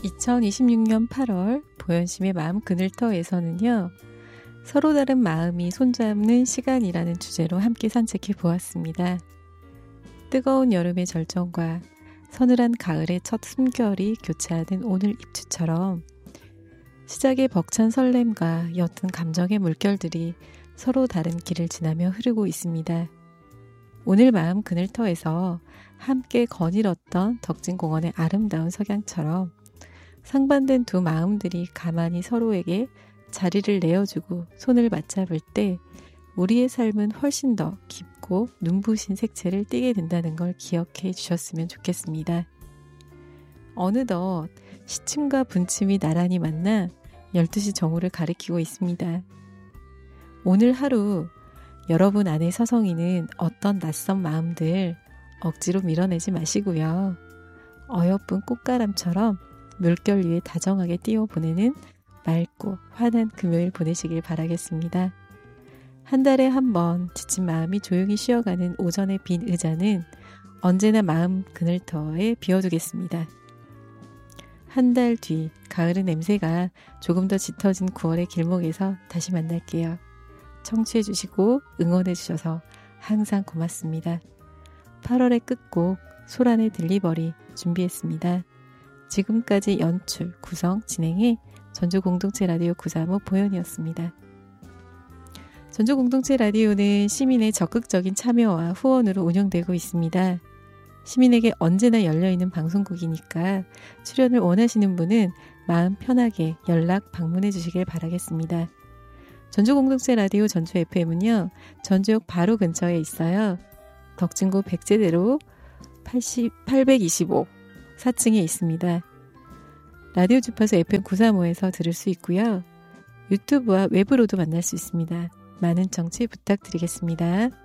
2026년 8월 보현심의 마음 그늘터에서는요. 서로 다른 마음이 손잡는 시간이라는 주제로 함께 산책해 보았습니다. 뜨거운 여름의 절정과 서늘한 가을의 첫 숨결이 교차하는 오늘 입추처럼 시작의 벅찬 설렘과 옅은 감정의 물결들이 서로 다른 길을 지나며 흐르고 있습니다. 오늘 마음 그늘터에서 함께 거닐었던 덕진공원의 아름다운 석양처럼 상반된 두 마음들이 가만히 서로에게 자리를 내어주고 손을 맞잡을 때 우리의 삶은 훨씬 더 깊고 눈부신 색채를 띠게 된다는 걸 기억해 주셨으면 좋겠습니다. 어느덧 시침과 분침이 나란히 만나 12시 정오를 가리키고 있습니다. 오늘 하루 여러분 안에 서성이는 어떤 낯선 마음들 억지로 밀어내지 마시고요. 어여쁜 꽃가람처럼 물결 위에 다정하게 띄워보내는 맑고 환한 금요일 보내시길 바라겠습니다. 한 달에 한 번 지친 마음이 조용히 쉬어가는 오전의 빈 의자는 언제나 마음 그늘터에 비워두겠습니다. 한 달 뒤 가을의 냄새가 조금 더 짙어진 9월의 길목에서 다시 만날게요. 청취해 주시고 응원해 주셔서 항상 고맙습니다. 8월의 끝곡 소란의 딜리버리 준비했습니다. 지금까지 연출, 구성, 진행해 전주공동체 라디오 935 보현이었습니다. 전주공동체 라디오는 시민의 적극적인 참여와 후원으로 운영되고 있습니다. 시민에게 언제나 열려있는 방송국이니까 출연을 원하시는 분은 마음 편하게 연락 방문해 주시길 바라겠습니다. 전주공동체 라디오 전주 FM은요. 전주역 바로 근처에 있어요. 덕진구 백제대로 825 4층에 있습니다. 라디오 주파수 FM935에서 들을 수 있고요. 유튜브와 웹으로도 만날 수 있습니다. 많은 청취 부탁드리겠습니다.